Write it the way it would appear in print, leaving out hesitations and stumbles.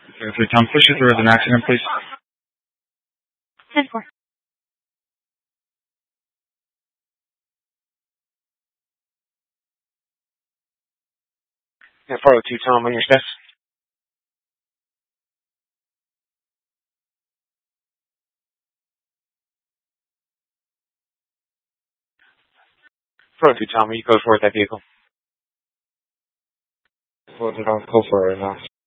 3 Tom, push you through as an accident, please. 10-4. Yeah, 402 Tom on your steps. 402 Tom, you go for that vehicle. Go for it right now.